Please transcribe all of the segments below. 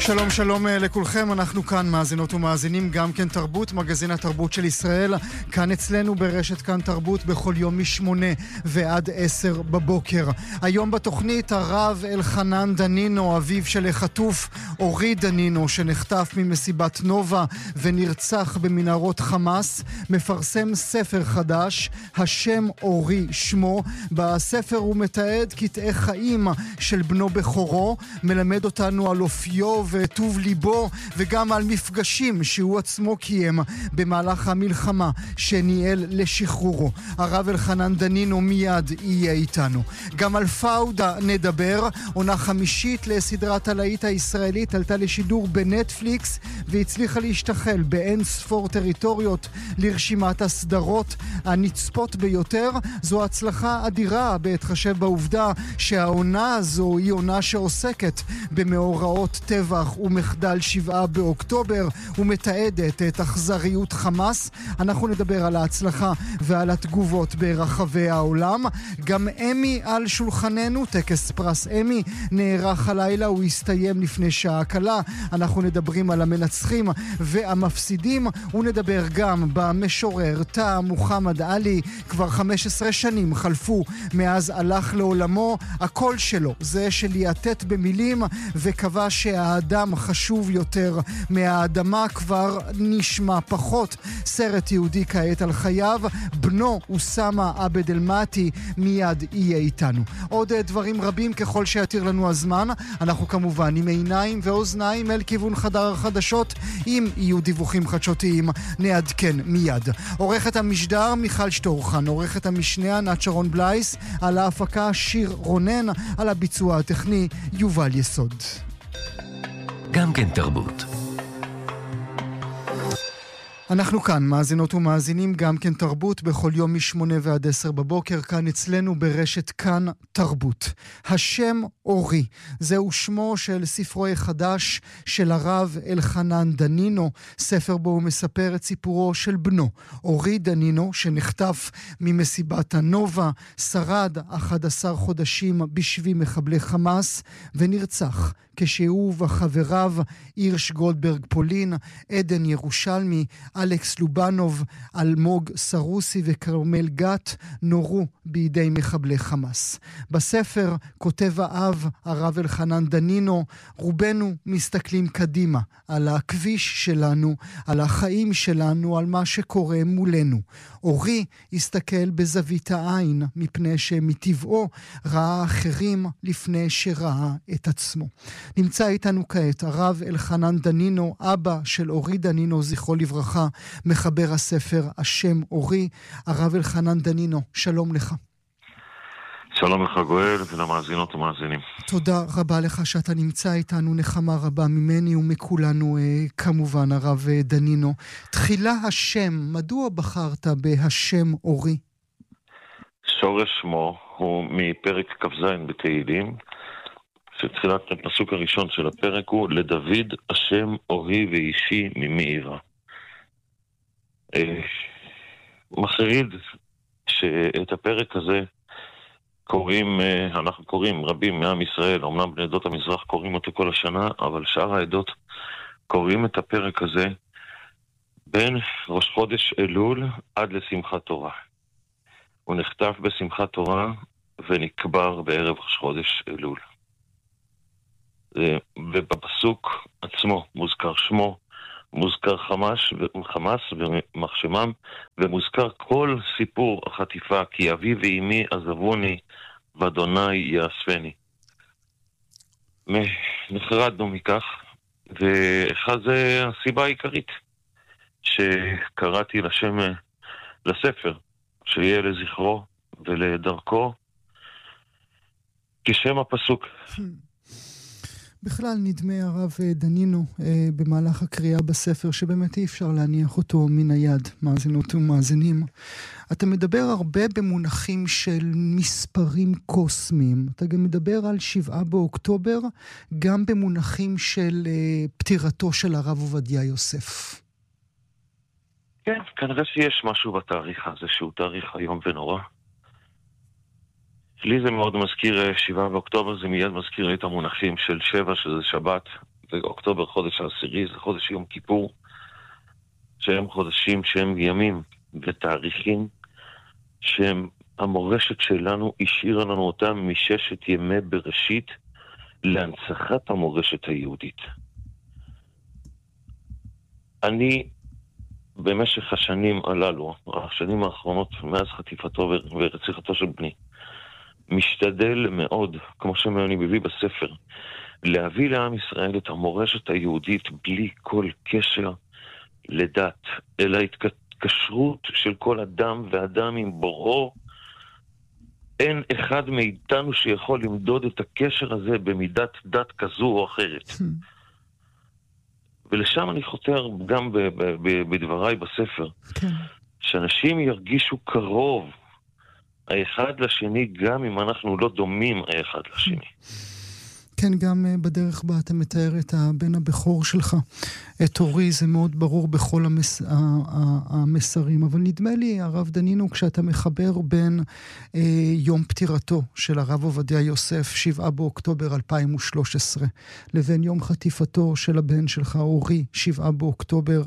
שלום שלום לכולכם, אנחנו כאן מאזינות ומאזינים גם כן תרבות, מגזין התרבות של ישראל, כאן אצלנו ברשת כאן תרבות בכל יום מ8 ועד 10 בבוקר. היום בתוכנית הרב אלחנן דנינו, אביו של החטוף אורי דנינו שנחטף ממסיבת נובה ונרצח במנהרות חמאס, מפרסם ספר חדש, השם אורי שמו. בספר הוא מתעד קטעי חיים של בנו בכורו, מלמד אותנו על אופיו וטוב ליבו וגם על מפגשים שהוא עצמו קיים במהלך המלחמה שניהל לשחרורו. הרב אלחנן דנינו מיד יהיה איתנו. גם על פאודה נדבר, עונה חמישית לסדרת הלהיט הישראלית, עלתה לשידור בנטפליקס והצליחה להשתחל באין ספור טריטוריות לרשימת הסדרות הנצפות ביותר. זו הצלחה אדירה בהתחשב בעובדה שהעונה הזו היא עונה שעוסקת במאורעות טבח ומחדל 7 באוקטובר ומתעדת את אכזריות חמאס. אנחנו נדבר על ההצלחה ועל התגובות ברחבי העולם. גם אמי על שולחננו, טקס פרס אמי נערך הלילה, הוא הסתיים לפני שעה קלה. אנחנו נדברים על המנצחים והמפסידים, ונדבר גם במשורר תא מוחמד עלי. כבר 15 שנים חלפו מאז הלך לעולמו. הקול שלו זה שליעטט במילים וקבע שהאדם חשוב יותר מהאדמה, כבר נשמע פחות. סרט יהודי כעת על חייו. בנו אוסמה עבד אל-מאתי מיד יהיה איתנו. עוד דברים רבים ככל שיתיר לנו הזמן. אנחנו כמובן עם עיניים ואוזניים אל כיוון חדר החדשות. אם יהיו דיווחים חדשותיים נעדכן מיד. עורכת המשדר מיכל שטורחן, עורכת המשנה ענת שרון בלייס, על ההפקה שיר רונן, על הביצוע הטכני יובל יסוד. גם כן תרבות. אנחנו כאן, מאזינות ומאזינים, גם כן תרבות, בכל יום מ8 ועד 10 בבוקר, כאן אצלנו ברשת כאן תרבות. השם אורי, זהו שמו של ספרו החדש של הרב אלחנן דנינו, ספר בו הוא מספר את סיפורו של בנו, אורי דנינו, שנחטף ממסיבת הנובה, שרד 11 חודשים בשבי מחבלי חמאס, ונרצח כשהוא וחבריו הירש גולדברג פולין, עדן ירושלמי, אלכס לובנוב, אלמוג סרוסי וקרמל גת נורו בידי מחבלי חמאס. בספר כותב האב, הרב אלחנן דנינו, רובנו מסתכלים קדימה על הכביש שלנו, על החיים שלנו, על מה שקורה מולנו. אורי הסתכל בזווית העין מפני שמטבעו ראה אחרים לפני שראה את עצמו. נמצא איתנו כעת הרב אלחנן דנינו, אבא של אורי דנינו זכרו לברכה, מחבר הספר השם אורי. הרב אלחנן דנינו, שלום לך. שלום לך גואל ולמאזינות ומאזינים. תודה רבה לך שאתה נמצא איתנו, נחמה רבה ממני ומכולנו כמובן. הרב דנינו, תחילה השם, מדוע בחרת בהשם אורי? שורש שמו הוא מפרק כ"ז בתהילים, שתחילת הפסוק הראשון של הפרק הוא לדוד השם אוהי ואישי ממאירה. מחריד שאת הפרק הזה אנחנו קוראים, רבים מעם ישראל, אמנם בני עדות המזרח קוראים אותו כל השנה, אבל שאר העדות קוראים את הפרק הזה בין ראש חודש אלול עד לשמחת תורה. הוא נחטף בשמחת תורה ונקבר בערב ראש חודש אלול. ובפסוק עצמו מוזכר שמו, מוזכר חמאס ומחשמם, ומוזכר כל סיפור החטיפה, כי אבי ואמי עזבוני ואדוני יאספני. נחרדנו מכך, ואחד זה הסיבה העיקרית שקראתי לספר, שיהיה לזכרו ולדרכו כשם הפסוק. בכלל נדמה הרב דנינו במהלך הקריאה בספר שבאמת אי אפשר להניח אותו מן היד, מאזינות ומאזינים. אתה מדבר הרבה במונחים של מספרים קוסמיים. אתה גם מדבר על 7 באוקטובר, גם במונחים של פטירתו של הרב עובדיה יוסף. כן, כנראה שיש משהו בתאריך הזה שהוא תאריך היום ונורא. לי זה מאוד מזכיר, 7 באוקטובר זה מיד מזכיר לי את המונחים של 7, שזה שבת, ואוקטובר חודש העשירי, זה חודש יום כיפור, שהם חודשים שהם ימים ותאריכים שהם המורשת שלנו השאירה לנו אותם מששת ימי בראשית להנצחת המורשת היהודית. אני במשך השנים הללו, השנים האחרונות מאז חטיפתו ורציחתו של בני, משתדל מאוד, כמו שאני מביא בספר, להביא לעם ישראל את המורשת היהודית בלי כל קשר לדת, אלא התקשרות של כל אדם ואדם עם בוראו. אין אחד מאיתנו שיכול למדוד את הקשר הזה במידת דת כזו או אחרת. ולשם אני חותר גם בדבריי בספר, שאנשים ירגישו קרוב האחד לשני, גם אם אנחנו לא דומים האחד לשני. כן, גם בדרך בה אתה מתאר את הבן הבכור שלך, את אורי, זה מאוד ברור בכל המסרים. אבל נדמה לי, הרב דנינו, כשאתה מחבר בין יום פטירתו של הרב עובדיה יוסף, 7 באוקטובר 2013, לבין יום חטיפתו של הבן שלך, אורי, 7 באוקטובר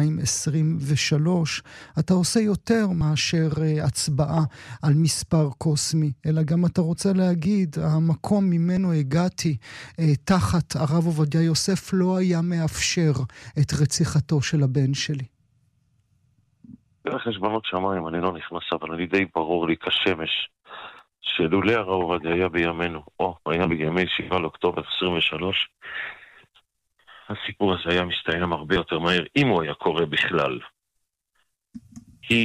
2023, אתה עושה יותר מאשר הצבעה על מספר קוסמי, אלא גם אתה רוצה להגיד, המקום ממנו הגעתי, תחת הרב עובדיה יוסף לא היה מאפשר את רציחתו של הבן שלי. בחשבונות שמיים אני לא נכנס, אבל אני די ברור לי כשמש שלולא הרב עובדיה היה בימינו, או היה בימי 7 לאוקטובר 23, הסיפור הזה היה מסתיים הרבה יותר מהר, אם הוא היה קורה בכלל. כי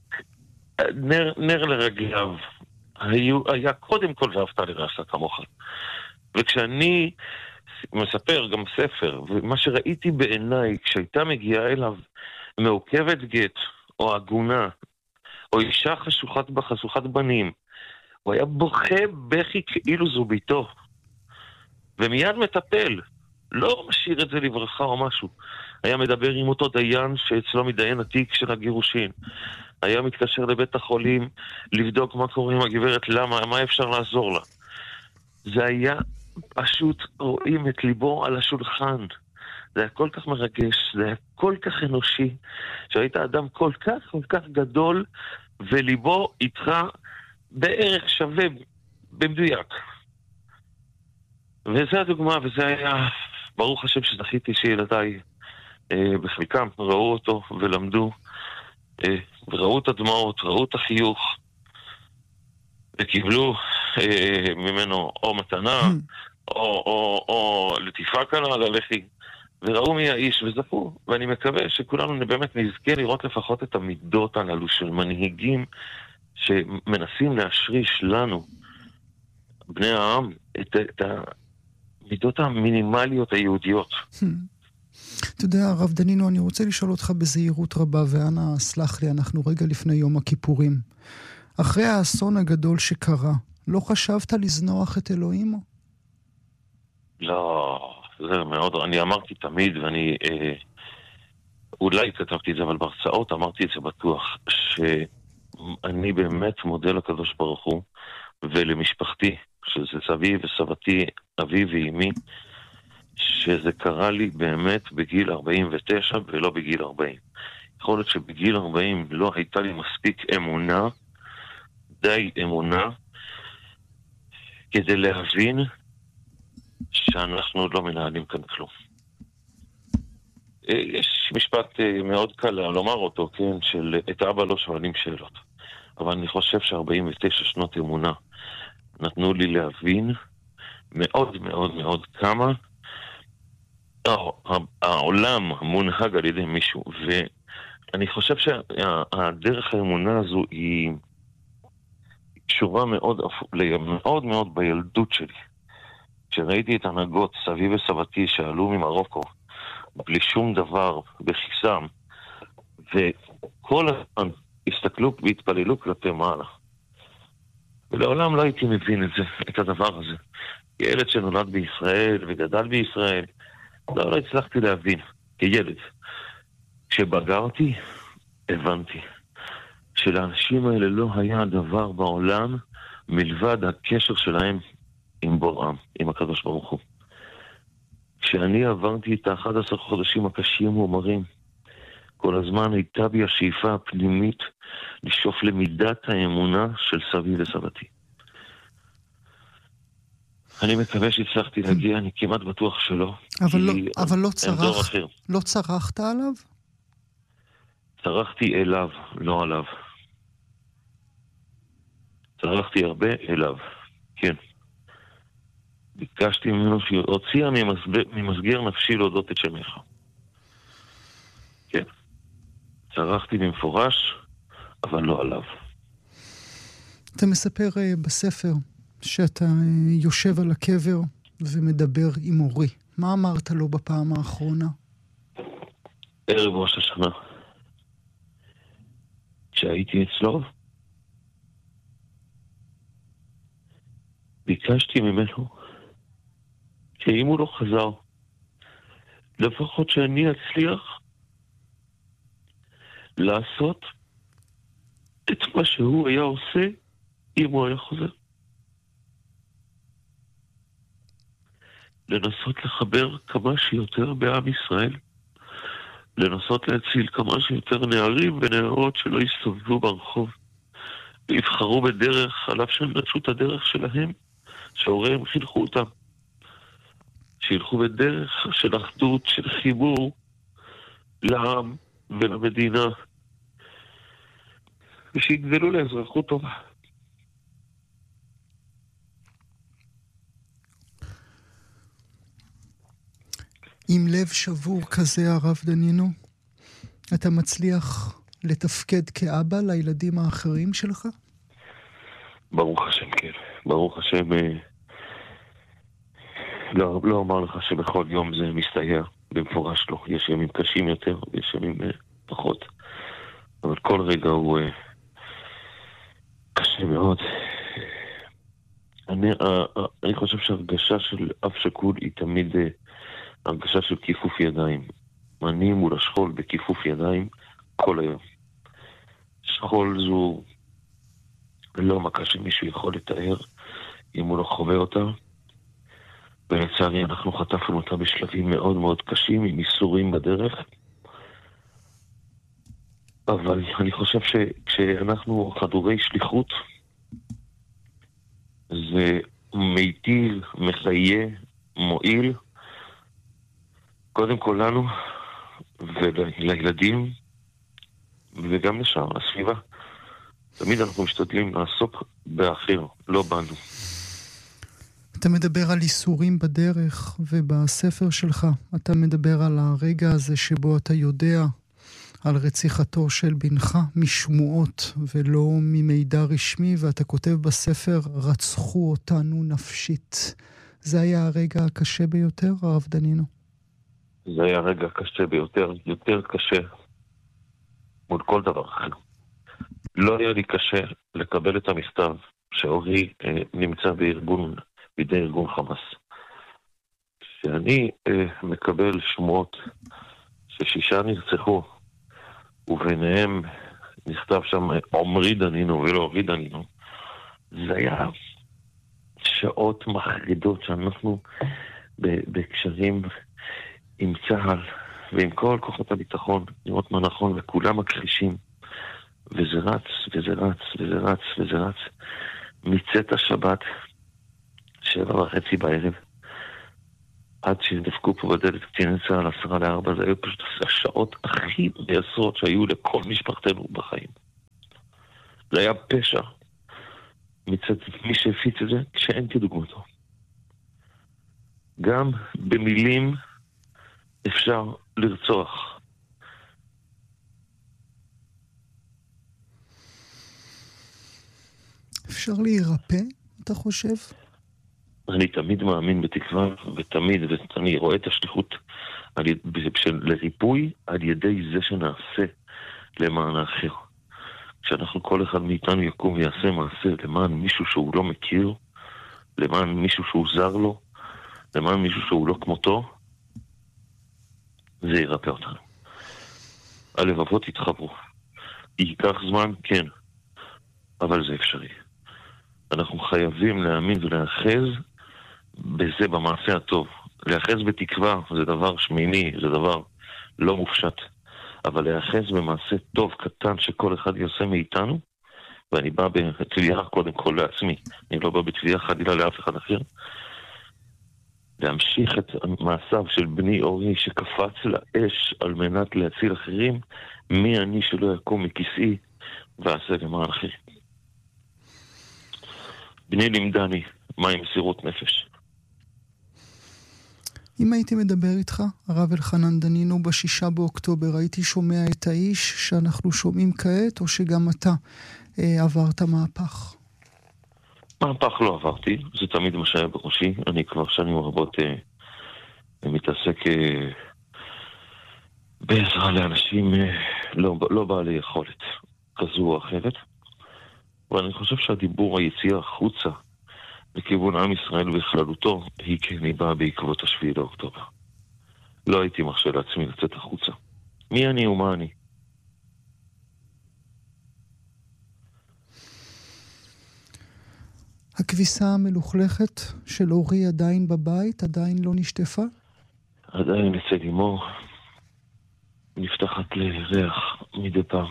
נר לרגליו היה קודם כל ואהבת לרעך כמוך. וכשאני מספר גם ספר, ומה שראיתי בעיניי כשהייתה מגיעה אליו מעוכבת גט, או עגונה, או אישה חשוכת בנים, הוא היה בוכה בכי כאילו זו ביתו, ומיד מטפל, לא משאיר את זה לברכה או משהו. היה מדבר עם אותו דיין שאצלו מדיין התיק של הגירושין, היה מתקשר לבית החולים לבדוק מה קורה עם הגברת, למה, מה אפשר לעזור לה. זה היה פשוט רואים את ליבו על השולחן. זה היה כל כך מרגש, זה היה כל כך אנושי, שהיית אדם כל כך גדול, וליבו איתך בערך שווה במדויק. וזה הדוגמה, וזה היה, ברוך השם שזכיתי שילדיי בחלקם ראו אותו ולמדו, וראו את הדמעות, ראו את החיוך, וקיבלו ממנו או מתנה, או לטיפה קלה על הלחי, וראו מי האיש וזכו. ואני מקווה שכולנו באמת נזכה לראות לפחות את המידות הללו של מנהיגים שמנסים להשריש לנו, בני העם, את המידות המינימליות היהודיות. אתה יודע, הרב דנינו, אני רוצה לשאול אותך בזהירות רבה, ואנה, סלח לי, אנחנו רגע לפני יום הכיפורים. אחרי האסון הגדול שקרה, לא חשבת לזנוח את אלוהים? לא, זה מאוד, אני אמרתי תמיד, ואני אולי כתבתי את זה, אבל בהרצאות אמרתי את זה בטוח, שאני באמת מודה לקדוש ברוך הוא, ולמשפחתי, שזה סבי וסבתי, אבי ואימי, שזה קרה לי באמת בגיל 49 ולא בגיל 40. יכול להיות שבגיל 40 לא הייתה לי מספיק אמונה, די אמונה, כדי להבין שאנחנו לא מנהלים כאן כלום. יש משפט מאוד קל לומר אותו, כן, של את אבא לא שואלים שאלות. אבל אני חושב ש49 שנות אמונה נתנו לי להבין מאוד מאוד מאוד כמה העולם מונהג על ידי מישהו. ואני חושב שהדרך האמונה הזו היא קשורה מאוד מאוד מאוד בילדות שלי. כשראיתי את הנהגות סבי וסבתי שעלו ממרוקו בלי שום דבר בכיסם, וכל הזמן הסתכלו והתפללו כלפי מעלה, ולעולם לא הייתי מבין את הדבר הזה. ילד שנולד בישראל וגדל בישראל, לא הצלחתי להבין כילד. כשבגרתי הבנתי שלאנשים האלה לא היה דבר בעולם מלבד הקשר שלהם עם בוראם, עם הקדוש ברוך הוא. כשאני עברתי את ה-11 חודשים הקשים ומרים, כל הזמן הייתה בי השאיפה הפנימית לשאוף למידת האמונה של סבי וסבתי. אני מקווה שהצלחתי להגיע, אני כמעט בטוח שלא. אבל לא צרחת עליו? צרחתי אליו, לא עליו. צרחתי הרבה אליו, כן. ביקשתי ממנו שהוציאה ממסגר נפשי להודות את שמך. כן. צרחתי במפורש, אבל לא עליו. אתה מספר בספר שאתה יושב על הקבר ומדבר עם אורי. מה אמרת לו בפעם האחרונה? ערב ראש השנה. כשהייתי אצלו, ביקשתי ממנו שאם הוא לא חזר, לפחות שאני אצליח לעשות את מה שהוא היה עושה אם הוא היה חוזר. לנסות לחבר כמה שיותר בעם ישראל, לנסות להציל כמה שיותר נערים ונערות שלא יסתובבו ברחוב, ויבחרו בדרך, על אף שהם נטשו את הדרך שלהם, שהוריהם חינכו אותם. שילכו בדרך של אחדות, של חיבור לעם ולמדינה, ושיגדלו לאזרחות טובה. עם לב שבור כזה, הרב דנינו, אתה מצליח לתפקד כאבא לילדים האחרים שלך? ברוך השם, כן. ברוך השם. לא אומר לך שבכל יום זה מסתייע, במפורש לא. יש ימים קשים יותר, יש ימים פחות. אבל כל רגע הוא קשה מאוד. אני חושב שהרגשה של אב שכול היא תמיד הרגשה של כיפוף ידיים. אני מול השכול בכיפוף ידיים כל היום. שכול זו לא מכה שמישהו יכול לתאר אם הוא לא חווה אותה. ולצערי אנחנו חטפנו אותה בשלבים מאוד מאוד קשים, עם איסורים בדרך. אבל אני חושב שכשאנחנו חדורי שליחות, זה מיטיב, מחיה, מועיל, קודם כל לנו ולילדים וגם לשאר, הסביבה. תמיד אנחנו משתדלים לעסוק באחר, לא בנו. אתה מדבר על איסורים בדרך, ובספר שלך אתה מדבר על הרגע הזה שבו אתה יודע על רציחתו של בנך משמועות ולא ממידע רשמי, ואתה כותב בספר, רצחו אותנו נפשית. זה היה הרגע הקשה ביותר, הרב דנינו? זה היה הרגע הקשה ביותר, יותר קשה מול כל דבר אחר. לא היה לי קשה לקבל את המכתב שאורי נמצא בידי ארגון חמאס. שאני מקבל שמועות ש6 נרצחו, וביניהם נכתב שם עומרי דנינו ולא אורי דנינו. זה היה שעות מחרידות שאנחנו בקשרים עם צה"ל ועם כל כוחות הביטחון, לראות מה נכון, וכולם מכחישים. וזה רץ, וזה רץ, וזה רץ, וזה רץ. מצאת השבת, 7:30 בערב, עד שדפקו פה בדלת קציני צה"ל 3:50, זה היו פשוט השעות הכי מייסרות שהיו לכל משפחתנו בחיים. זה היה פשע מצד מי שהפיץ את זה, כשאין כדוגמתו. גם במילים אפשר לרצוח. אפשר להירפא, אתה חושב? אני תמיד מאמין בתקווה, ואני רואה את השליחות לריפוי על ידי זה שנעשה למען האחר. כשאנחנו כל אחד מאיתנו יקום ויעשה מעשה למען מישהו שהוא לא מכיר, למען מישהו שהוא זר לו, למען מישהו שהוא לא כמותו, זה ירפא אותנו. הלבבות יתחברו. ייקח זמן, כן, אבל זה אפשרי. אנחנו חייבים להאמין ולהאחז בזה, במעשה הטוב, להיאחז בתקווה זה דבר שמיני, זה דבר לא מופשט. אבל להיאחז במעשה טוב קטן שכל אחד יעשה מאיתנו, ואני בא בתביעה קודם כל לעצמי, אני לא בא בתביעה חלילה לאף אחד אחר, להמשיך את מעשיו של בני אורי שקפץ לאש על מנת להציל אחרים, מי אני שלא יקום מכיסאי ועשה למען אחרים. בני לימדני מהי מסירות נפש. אם הייתי מדבר איתך, הרב אלחנן דנינו, ב6 באוקטובר, הייתי שומע את האיש שאנחנו שומעים כעת, או שגם אתה עברת מהפך? מהפך לא עברתי, זה תמיד מה שהיה בראשי. אני כבר שנים רבות מתעסק בעזרה לאנשים לא בעלי יכולת כזו או אחרת. ואני חושב שהדיבור, היציאה החוצה לכיוון עם ישראל בכללותו, היא כן היא באה בעקבות 7 לאוקטובר. לא הייתי מרשה לעצמי לצאת החוצה. מי אני ומה אני? הכביסה המלוכלכת של אורי עדיין בבית? עדיין לא נשטפה? עדיין אצל אמו נפתחת לריח מדי פעם.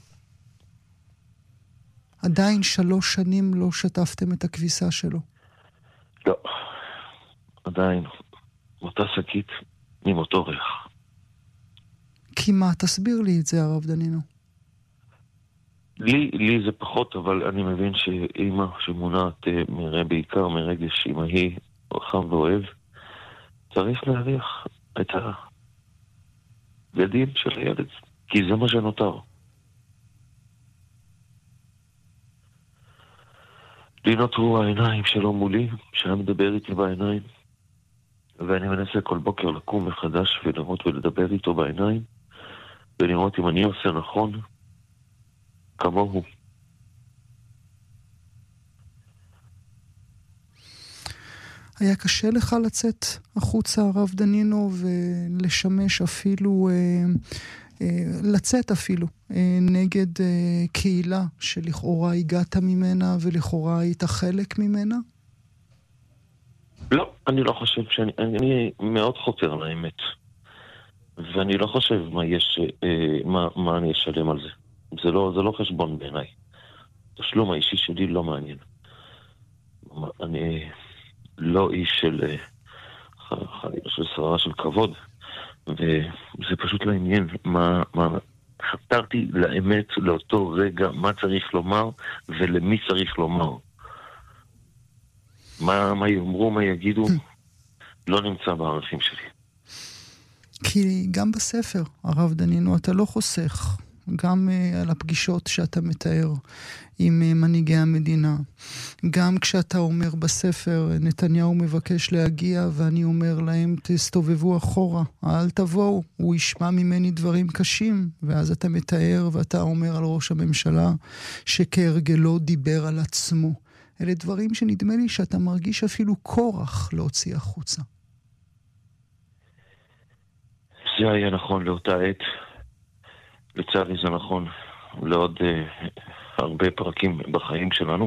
עדיין 3 שנים לא שטפתם את הכביסה שלו? לא, עדיין אותה שקית עם אותו ריח. כי מה? תסביר לי את זה, הרב דנינו. לי זה פחות, אבל אני מבין שאמא שמונעת בעיקר מרגש אמהי חם ואוהב, צריך להריח את הבגדים של הילד, כי זה מה שנותר. לי נותרו העיניים שלו מולי, שהיה מדבר איתי בעיניים, ואני מנסה כל בוקר לקום מחדש ולראות ולדבר איתו בעיניים, ולראות אם אני עושה נכון כמוהו. היה קשה לך לצאת החוצה, הרב דנינו, ולשמש אפילו, לצאת אפילו, נגד קהילה שלכאורה הגעת ממנה ולכאורה היית חלק ממנה? לא, אני לא חושב אני מאוד חותר על האמת. ואני לא חושב מה אני אשלם על זה. זה לא חשבון בעיניי. תשלום האישי שלי לא מעניין. אני לא איש של שררה של כבוד, וזה פשוט לא עניין חתרתי לאמת לאותו רגע מה צריך לומר ולמי צריך לומר. מה יאמרו, מה יגידו, לא נמצא בערכים שלי. כי גם בספר, הרב דנינו, אתה לא חוסך, גם על הפגישות שאתה מתאר עם מנהיגי המדינה. גם כשאתה אומר בספר, נתניהו מבקש להגיע, ואני אומר להם, תסתובבו אחורה, אל תבואו, הוא ישמע ממני דברים קשים. ואז אתה מתאר ואתה אומר על ראש הממשלה, שכהרגלו דיבר על עצמו. אלה דברים שנדמה לי שאתה מרגיש אפילו כורח להוציא החוצה. זה היה נכון לאותה עת. לצערי זה נכון לעוד הרבה פרקים בחיים שלנו.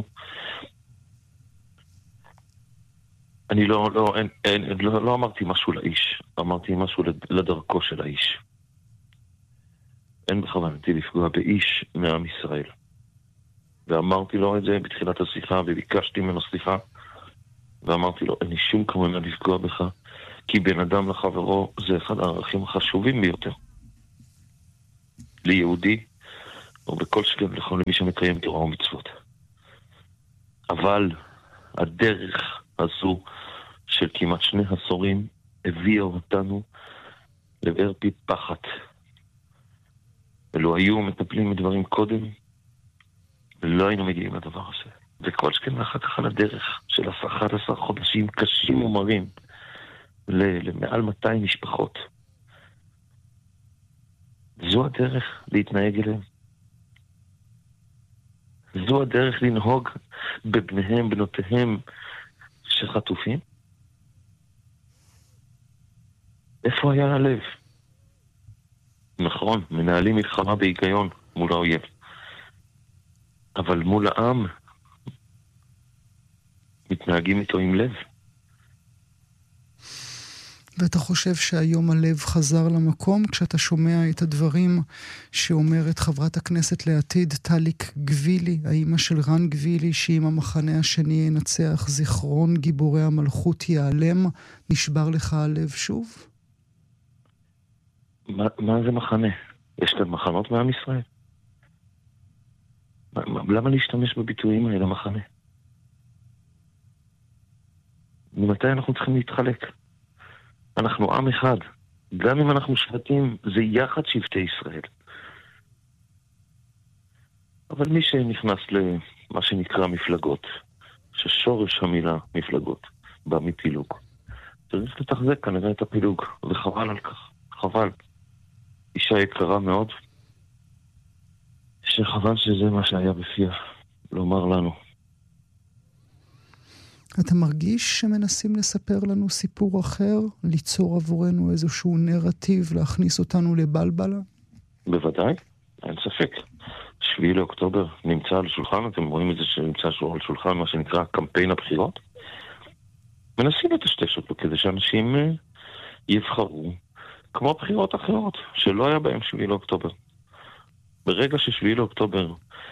אני לא אמרתי משהו לאיש, אמרתי משהו לדרכו של האיש. אין בכוונתי לפגוע באיש מעם ישראל. ואמרתי לו את זה בתחילת השיחה, וביקשתי ממנו סליחה, ואמרתי לו, אין לי שום כוונה לפגוע בך, כי בן אדם לחברו זה אחד הערכים החשובים ביותר. ליהודי, או בכל שגם לכל מי שמקיים תורה ומצוות. אבל הדרך הזו של כמעט 2 עשורים הביאה אותנו לבאר פי פחת. ולא היו מטפלים מדברים קודם, ולא היינו מגיעים לדבר הזה. וכל שכן אחר כך על הדרך של 11 חודשים קשים ומרים למעל 200 משפחות. זו הדרך להתנהג אליהם. זו הדרך לנהוג בבניהם, בנותיהם שחטופים. איפה היה הלב? נכון, מנהלים מלחמה בהיגיון מול האויב. אבל מול העם מתנהגים איתו עם לב. ואתה חושב שהיום הלב חזר למקום כשאתה שומע את הדברים שאומרת חברת הכנסת לעתיד טליק גבילי, האמא של רן גבילי, שאם המחנה השני ינצח זיכרון גיבורי המלכות ייעלם, נשבר לך הלב שוב? מה זה מחנה? יש כאן מחנות מעם ישראל? למה להשתמש בביטויים האלה מחנה? ממתי אנחנו צריכים להתחלק? אנחנו עם אחד. גם אם אנחנו שבטים, זה יחד שבטי ישראל. אבל מי שנכנס למה שנקרא מפלגות, ששורש המילה מפלגות בא מפילוג, צריך לתחזק כנראה את הפילוג, וחבל על כך. חבל. אישה יקרה מאוד, שחבל שזה מה שהיה בפיה, לומר לנו. אתה מרגיש שמנסים לספר לנו סיפור אחר, ליצור עבורנו איזשהו נרטיב, להכניס אותנו לבלבלה? בוודאי, אין ספק. 7 לאוקטובר נמצא על שולחן, אתם רואים את זה שנמצא על שולחן, מה שנקרא קמפיין הבחירות. מנסים לטשטש אותו כדי שאנשים יבחרו כמו בחירות אחרות, שלא היה בהם 7 לאוקטובר. ברגע ש7 לאוקטובר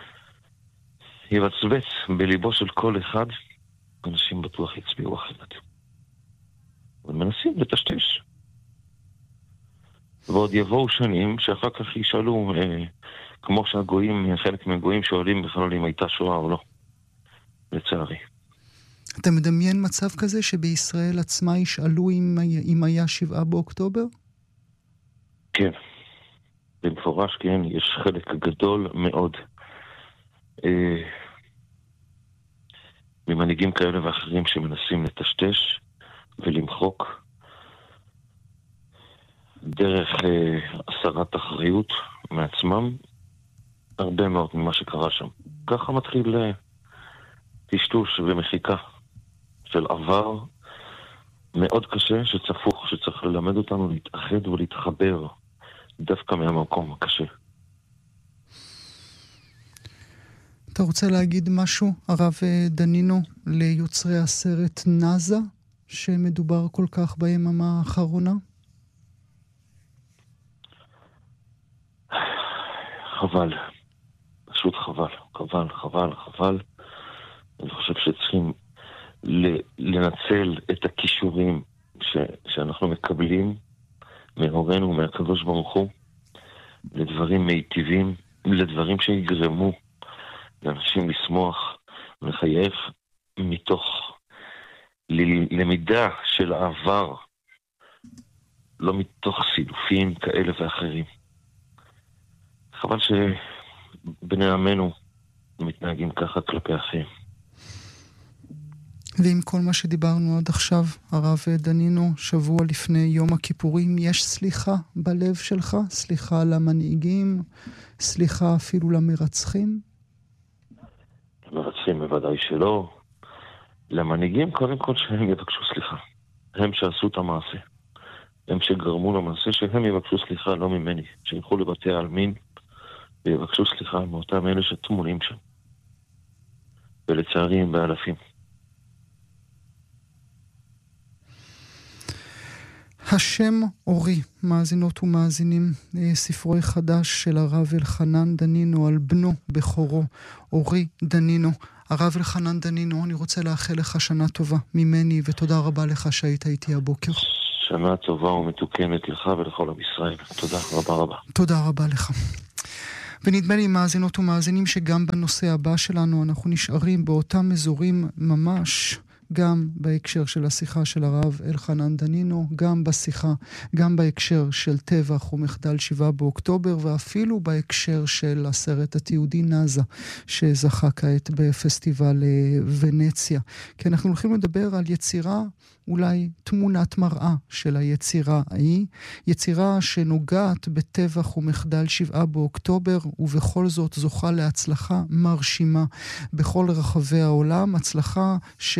יבצבץ בליבו של כל אחד, אנשים בטוח יצביעו אחרת. ומנסים לטשטש. ועוד יבואו שנים שאחר כך ישאלו, כמו שהגויים, חלק מהגויים שואלים בכלל אם הייתה שואה או לא. לצערי. אתה מדמיין מצב כזה שבישראל עצמה ישאלו אם היה 7 באוקטובר? כן. במפורש כן, יש חלק גדול מאוד ממנהיגים כאלה ואחרים שמנסים לטשטש ולמחוק דרך הסרת אחריות מעצמם הרבה מאוד ממה שקרה שם. ככה מתחיל טשטוש ומחיקה של עבר מאוד קשה שצפוך, שצריך ללמד אותנו להתאחד ולהתחבר דווקא מהמקום הקשה. אתה רוצה להגיד משהו, הרב דנינו, ליוצרי הסרט נאזה, שמדובר כל כך ביממה האחרונה? חבל. פשוט חבל. חבל, חבל, חבל. אני חושב שצריכים לנצל את הכישורים שאנחנו מקבלים מהורינו ומהקדוש ברוך הוא לדברים מיטיבים, לדברים שיגרמו לאנשים לשמוח ולחייב מתוך למידה של העבר, לא מתוך סילופים כאלה ואחרים. חבל שבני עמנו מתנהגים ככה כלפי אחרים. ועם כל מה שדיברנו עד עכשיו, הרב דנינו, שבוע לפני יום הכיפורים, יש סליחה בלב שלך? סליחה למנהיגים? סליחה אפילו למרצחים? למרצחים בוודאי שלא. למנהיגים קודם כל שהם יבקשו סליחה. הם שעשו את המעשה. הם שגרמו למעשה שהם יבקשו סליחה, לא ממני. שילכו לבתי העלמין ויבקשו סליחה מאותם אלה שתמונים שם. ולצערי הם באלפים. השם אורי, מאזינות ומאזינים, ספרו חדש של הרב אלחנן דנינו על בנו בכורו, אורי דנינו. הרב אלחנן דנינו, אני רוצה לאחל לך שנה טובה ממני, ותודה רבה לך שהיית איתי הבוקר. שנה טובה ומתוקנת לך ולכל עם ישראל. תודה רבה רבה. תודה רבה לך. ונדמה לי מאזינות ומאזינים שגם בנושא הבא שלנו אנחנו נשארים באותם אזורים ממש, גם בהקשר של השיחה של הרב אלחנן דנינו, גם בהקשר של טבח ומחדל 7 באוקטובר, ואפילו בהקשר של הסרט התיעודי נאזה, שזכה כעת בפסטיבל ונציה. כי אנחנו הולכים לדבר על יצירה, אולי תמונת מראה של היצירה ההיא, יצירה שנוגעת בטבח ומחדל 7 באוקטובר, ובכל זאת זוכה להצלחה מרשימה בכל רחבי העולם, הצלחה שאתה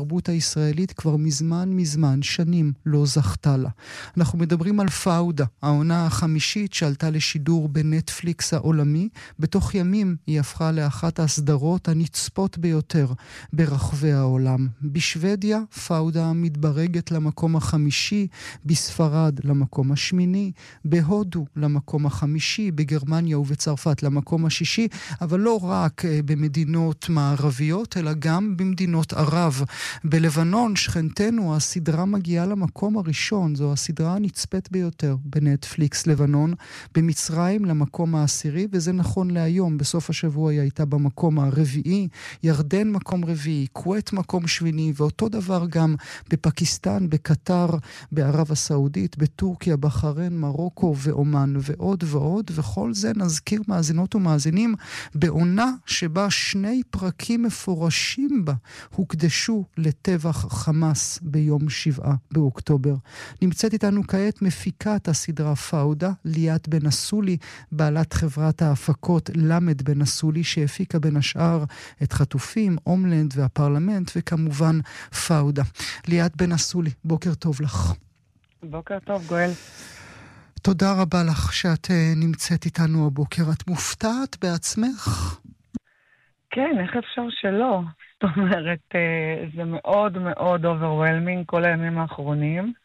שהתרבות הישראלית כבר מזמן, שנים, לא זכתה לה. אנחנו מדברים על פאודה, העונה החמישית שעלתה לשידור בנטפליקס העולמי. בתוך ימים היא הפכה לאחת הסדרות הנצפות ביותר ברחבי העולם. בשוודיה, פאודה מתברגת למקום החמישי, בספרד למקום השמיני, בהודו למקום החמישי, בגרמניה ובצרפת למקום השישי, אבל לא רק במדינות מערביות, אלא גם במדינות ערב. בלבנון, שכנתנו, הסדרה מגיעה למקום הראשון, זו הסדרה הנצפית ביותר בנטפליקס לבנון, במצרים למקום העשירי, וזה נכון להיום, בסוף השבוע היא הייתה במקום הרביעי, ירדן מקום רביעי, כווית מקום שביעי, ואותו דבר גם בפקיסטן, בקטר, בערב הסעודית, בטורקיה, בחריין, מרוקו ואומן ועוד ועוד, וכל זה נזכיר מאזינות ומאזינים בעונה שבה 2 פרקים מפורשים בה הוקדשו לטבח חמאס ביום 7 באוקטובר. נמצאת איתנו כעת מפיקת הסדרה פאודה, ליאת בן אסולי, בעלת חברת ההפקות למד בן אסולי, שהפיקה בין השאר את חטופים, הומלנד והפרלמנט, וכמובן פאודה. ליאת בן אסולי, בוקר טוב לך. בוקר טוב, גואל. תודה רבה לך שאת נמצאת איתנו הבוקר. את מופתעת בעצמך? כן, איך אפשר שלא? זאת אומרת, זה מאוד מאוד overwhelming כל הימים האחרונים.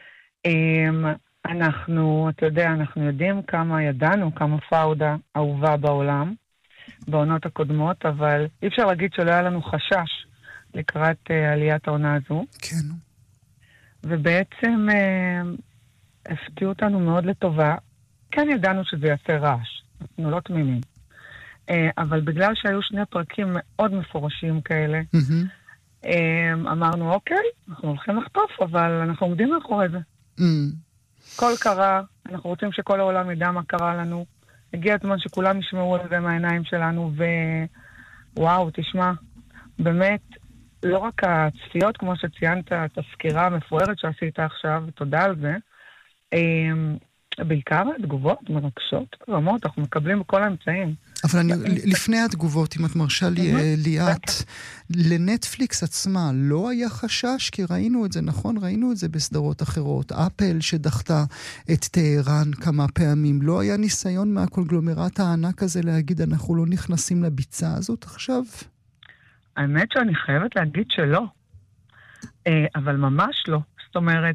אתה יודע, אנחנו יודעים ידענו כמה פאודה אהובה בעולם, בעונות הקודמות, אבל אי אפשר להגיד שלא היה לנו חשש לקראת עליית העונה הזו. כן. ובעצם הפתיעו אותנו מאוד לטובה. כן ידענו שזה יעשה רעש, אנחנו לא תמימים. אבל בגלל שהיו 2 פרקים מאוד מפורשים כאלה, אמרנו, אוקיי, אנחנו הולכים לחטוף, אבל אנחנו עומדים מאחורי זה. כל קרה, אנחנו רוצים שכל העולם ידע מה קרה לנו. הגיע הזמן שכולם ישמעו על זה מהעיניים שלנו, ווואו, תשמע, באמת, לא רק הצפיות, כמו שציינת, את הסקירה המפוארת שעשית עכשיו, תודה על זה, בעיקר התגובות מרגשות ברמות, אנחנו מקבלים בכל האמצעים. אבל לפני התגובות, אם את מרשה לי, ליאת, לנטפליקס עצמה לא היה חשש, כי ראינו את זה, נכון? ראינו את זה בסדרות אחרות. אפל שדחתה את טהרן כמה פעמים, לא היה ניסיון מהקונגלומרט הענק הזה להגיד, אנחנו לא נכנסים לביצה הזאת עכשיו? האמת שאני חייבת להגיד שלא. אבל ממש לא. זאת אומרת,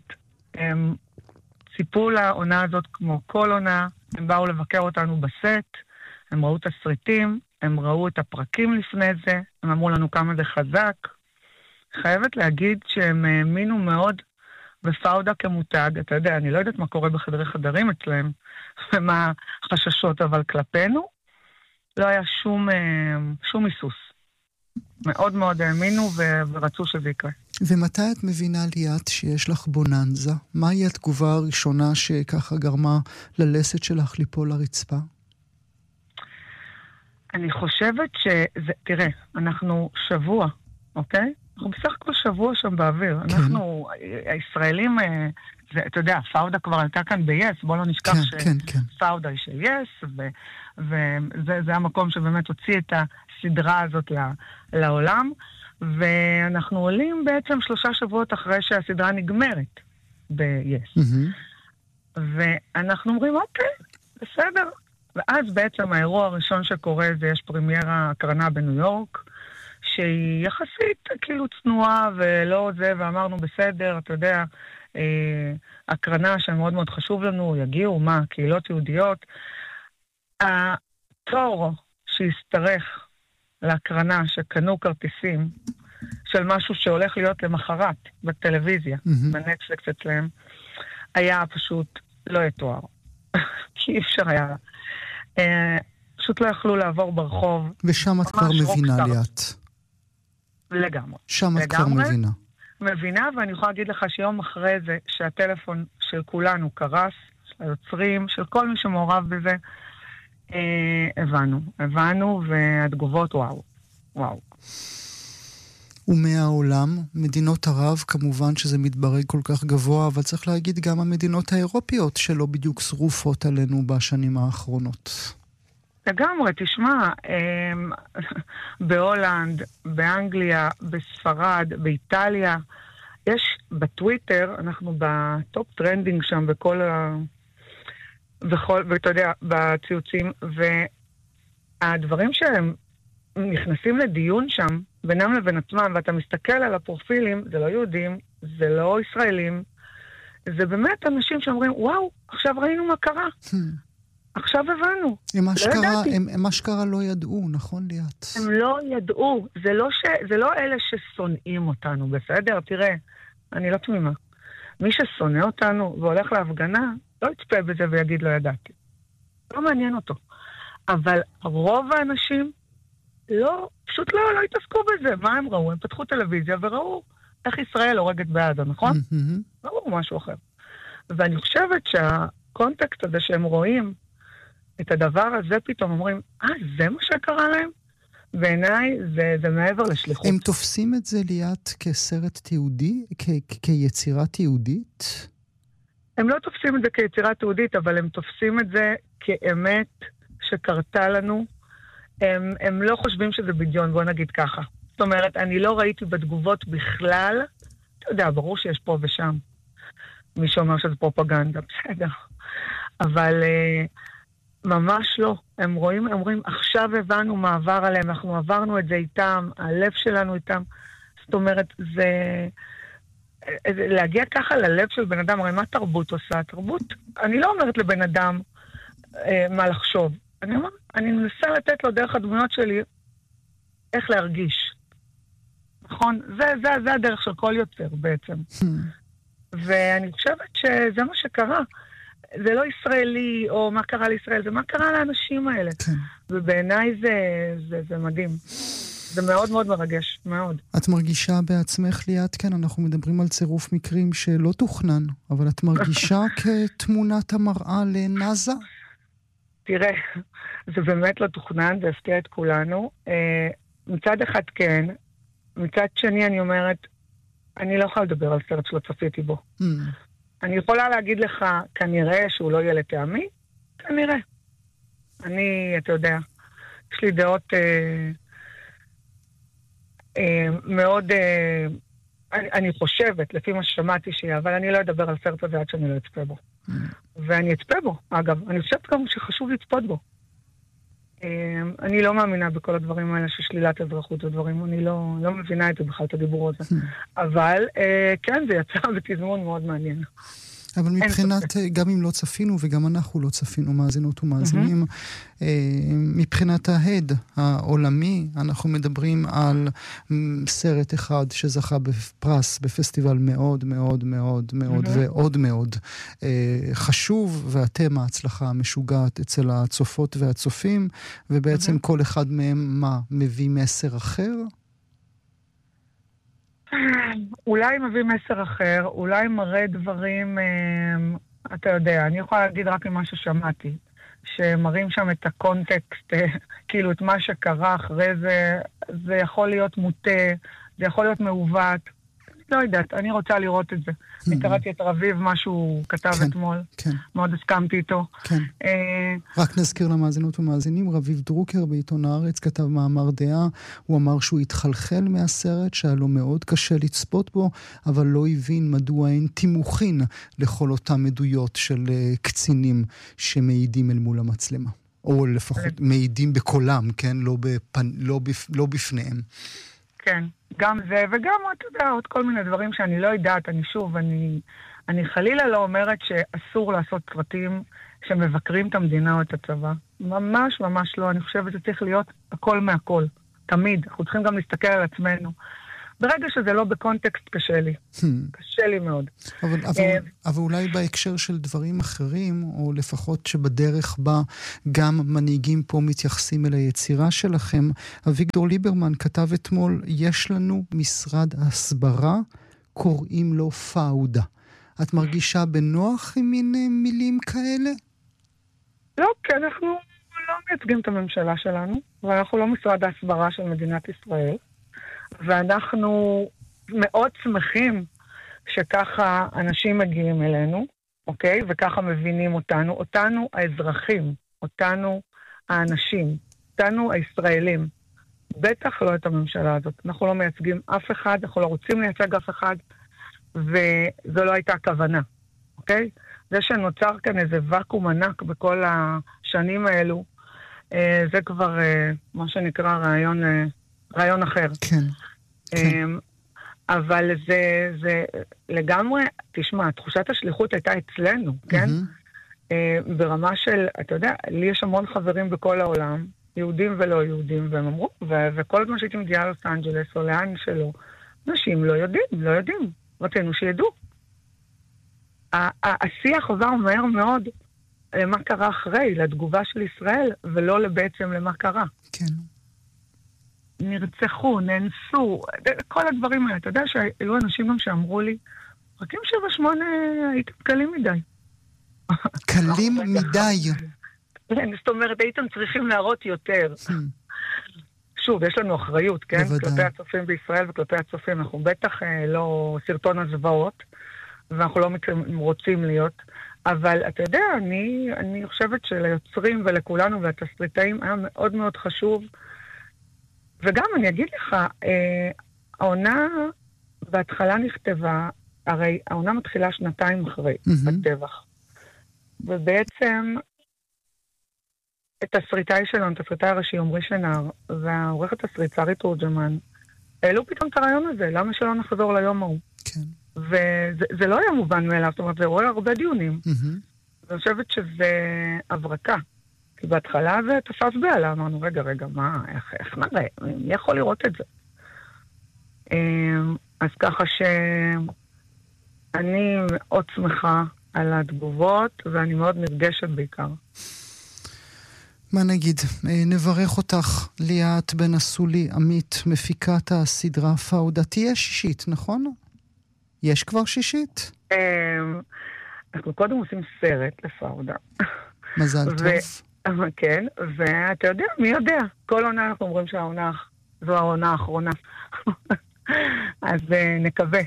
ציפו לעונה הזאת כמו כל עונה, הם באו לבקר אותנו בסט, הם ראו את הסרטים, הם ראו את הפרקים לפני זה, הם אמרו לנו כמה זה חזק. חייבת להגיד שהם האמינו מאוד בפאודה כמותג. אתה יודע, אני לא יודעת מה קורה בחדרי חדרים אצלהם, ומה החששות, אבל כלפינו לא היה שום היסוס. מאוד מאוד האמינו ורצו שזה יקרה. ומתי את מבינה, ליאת, שיש לך בוננזה? מהי התגובה הראשונה שככה גרמה ללסת שלך ליפול לרצפה? אני חושבת תראה, אנחנו שבוע, אוקיי? אנחנו בסך הכל שבוע שם באוויר. כן. אנחנו, הישראלים, אתה יודע, פאודה כבר עלתה כאן ב-yes, בוא לא נשכח שפאודה היא של yes, וזה המקום שבאמת הוציא את הסדרה הזאת לעולם, ואנחנו עולים בעצם 3 שבועות אחרי שהסדרה נגמרת ב-yes. ואנחנו אומרים, אוקיי, בסדר. ואז בעצם האירוע הראשון שקורה זה יש פרימיירה הקרנה בניו יורק, שהיא יחסית כאילו צנועה ולא זה, ואמרנו בסדר, אתה יודע, הקרנה שמאוד מאוד חשוב לנו, יגיעו, קהילות יהודיות. התור שהסתרך להקרנה שקנו כרטיסים של משהו שהולך להיות למחרת בטלוויזיה, בנטפליקס אצלם, היה פשוט לא יתואר. כי אי אפשר היה. פשוט לא יכלו לעבור ברחוב. ושם את כבר מבינה, ליאת. לגמרי. שם את כבר מבינה. מבינה, ואני יכולה להגיד לך שיום אחרי זה, שהטלפון של כולנו קרס, של היוצרים, של כל מי שמעורב בזה, הבנו, והתגובות וואו. ומהעולם, מדינות ערב, כמובן שזה מתברג כל כך גבוה, אבל צריך להגיד גם המדינות האירופיות שלא בדיוק שרופות עלינו בשנים האחרונות. לגמרי, תשמע, בהולנד, באנגליה, בספרד, באיטליה, יש בטוויטר, אנחנו בטופ טרנדינג שם ואתה יודע, בציוצים, והדברים שהם נכנסים לדיון שם, בינם לבין עצמם, ואתה מסתכל על הפרופילים, זה לא יהודים, זה לא ישראלים, זה באמת אנשים שאומרים, וואו, עכשיו ראינו מה קרה. עכשיו הבנו. הם אשכרה לא ידעו, נכון ליאת? הם לא ידעו. זה לא אלה ששונאים אותנו, בסדר? תראה, אני לא תמימה. מי ששונא אותנו והולך להפגנה, לא יצפה בזה ויגיד לא ידעתי. לא מעניין אותו. אבל רוב האנשים פשוט לא התעסקו בזה. מה הם ראו? הם פתחו טלוויזיה וראו איך ישראל הורגת בעזה, נכון? לא ראו משהו אחר. ואני חושבת שהקונטקסט הזה שהם רואים את הדבר הזה פתאום אומרים, זה מה שקרה להם? בעיניי זה מעבר לשליחות. הם תופסים את זה ליאת כסרט תיעודי? כיצירה תיעודית? הם לא תופסים את זה כיצירה תיעודית, אבל הם תופסים את זה כאמת שקרתה לנו. הם לא חושבים שזה בדיון, בוא נגיד ככה. זאת אומרת, אני לא ראיתי בתגובות בכלל, אתה יודע, ברור שיש פה ושם. מישהו אומר שזה פרופגנדה, בסדר. אבל ממש לא. הם אומרים, עכשיו הבנו מה עבר עליהם, אנחנו עברנו את זה איתם, הלב שלנו איתם. זאת אומרת, להגיע ככה ללב של בן אדם, הרי מה תרבות עושה? תרבות, אני לא אומרת לבן אדם מה לחשוב. אני מנסה לתת לו דרך הדמויות שלי איך להרגיש. נכון? זה הדרך של כל יוצר בעצם. ואני חושבת שזה מה שקרה. זה לא ישראלי, או מה קרה לישראל, זה מה קרה לאנשים האלה. כן. ובעיניי זה מדהים. זה מאוד מאוד מרגש, מאוד. את מרגישה בעצמך ליאת, כן, אנחנו מדברים על צירוף מקרים שלא תוכנן, אבל את מרגישה כתמונת המראה לנאזה? תראה, זה באמת לא תוכנן, זה הפתיע את כולנו. מצד אחד כן, מצד שני אני אומרת, אני לא יכולה לדבר על סרט שלא צפיתי בו. אני יכולה להגיד לך, כנראה שהוא לא יהיה לטעמי, כנראה. אתה יודע, יש לי דעות מאוד, אני חושבת, לפי מה ששמעתי שיהיה, אבל אני לא אדבר על סרט הזה עד שאני לא אצפה בו. ואני אצפה בו, אגב, אני חושבת גם שחשוב לצפות בו. אני לא מאמינה בכל הדברים האלה ששלילת אזרחות ודברים, אני לא מבינה את זה בכלל, את הדיבור הזה. אבל כן, זה יצא בתזמון מאוד מעניין. אבל מבחינת, גם אם לא צפינו, וגם אנחנו לא צפינו מאזינות ומאזינים, מבחינת ההד העולמי, אנחנו מדברים על סרט אחד שזכה בפרס, בפסטיבל מאוד מאוד מאוד מאוד ועוד מאוד חשוב, ואתם ההצלחה המשוגעת אצל הצופות והצופים, ובעצם כל אחד מהם מביא מסר אחר? אולי מביא מסר אחר, אולי מראה דברים, אתה יודע, אני יכולה להגיד רק ממה ששמעתי, שמראים שם את הקונטקסט, כאילו את מה שקרה אחרי זה, זה יכול להיות מוטה, זה יכול להיות מעוות, לא יודעת, אני רוצה לראות את זה. אני קראתי את רביב, מה שהוא כתב אתמול, מאוד הסכמתי איתו. רק נזכיר למאזינות ומאזינים, רביב דרוקר בעיתון הארץ כתב מאמר דעה, הוא אמר שהוא התחלחל מהסרט, שהיה לו מאוד קשה לצפות בו, אבל לא הבין מדוע אין תימוכין לכל אותם עדויות של קצינים שמעידים אל מול המצלמה. או לפחות מעידים בקולם, כן? לא בפניהם. כן, גם זה, וגם, אתה יודע, עוד כל מיני דברים שאני לא יודעת, אני חלילה לא אומרת שאסור לעשות סרטים שמבקרים את המדינה או את הצבא. ממש ממש לא, אני חושבת שזה צריך להיות הכל מהכל, תמיד. אנחנו צריכים גם להסתכל על עצמנו. ברגע שזה לא בקונטקסט קשה לי. קשה לי מאוד. אבל אולי בהקשר של דברים אחרים, או לפחות שבדרך בה גם מנהיגים פה מתייחסים אל היצירה שלכם, אביגדור ליברמן כתב אתמול, יש לנו משרד הסברה, קוראים לו פאודה. את מרגישה בנוח עם מין מילים כאלה? לא, כי אנחנו לא מייצגים את הממשלה שלנו, ואנחנו לא משרד ההסברה של מדינת ישראל. ואנחנו מאוד שמחים שככה אנשים מגיעים אלינו, אוקיי? וככה מבינים אותנו האזרחים, אותנו האנשים, אותנו הישראלים, בטח לא את הממשלה הזאת. אנחנו לא מייצגים אף אחד, אנחנו לא רוצים לייצג אף אחד, וזו לא הייתה הכוונה, אוקיי? זה שנוצר כאן איזה וקום ענק בכל השנים האלו, זה כבר מה שנקרא רעיון אחר. כן. כן. אבל זה לגמרי, תשמע, תחושת השליחות הייתה אצלנו, כן? ברמה של, אתה יודע, לי יש המון חברים בכל העולם, יהודים ולא יהודים, והם אמרו, וכל זמן שהייתי מגיעה לוס אנג'לס או לאן שלא, אנשים לא יודעים, רצינו שידעו. השיח עבר מהר מאוד למה קרה אחרי, לתגובה של ישראל, ולא בעצם למה קרה. כן. נרצחו, נאנסו, כל הדברים האלה. אתה יודע שהיו אנשים גם שאמרו לי, רקים 7-8 הייתם קלים מדי. קלים מדי. זאת אומרת, הייתם צריכים להראות יותר. שוב, יש לנו אחריות, כן? כלפי הצופים בישראל וכלפי הצופים. אנחנו בטח לא סרטון הזוועות, ואנחנו לא רוצים להיות. אבל אתה יודע, אני חושבת שליוצרים ולכולנו והתסריטאים היה מאוד מאוד חשוב. וגם אני אגיד לך, העונה בהתחלה נכתבה, הרי העונה מתחילה 2 אחרי הטבח. ובעצם התסריטאי שלנו, התסריטאי הראשי עמרי שנהר, והעורכת תסריט שרי תורג'מן, העלו פתאום את הרעיון הזה, למה שלא נחזור ליום ההוא? כן. וזה לא היה מובן מאליו, זאת אומרת, זה רואה הרבה דיונים. ואני חושבת שזה הברקה. כי בהתחלה זה תפס בעלה, אמרנו, רגע, מה, איך נראה? מי יכול לראות את זה? אז ככה שאני מאוד שמחה על התגובות, ואני מאוד נרגשת בעיקר. מה נגיד? נברך אותך, ליאת בן אסולי, עמית, מפיקת הסדרה פאודה. תהיה שישית, נכון? יש כבר שישית? אנחנו קודם עושים סרט לפאודה. מזל טוב. כן, ואתה יודע, מי יודע? כל עונה אנחנו אומרים שהעונה, זו העונה האחרונה. אז נקווה.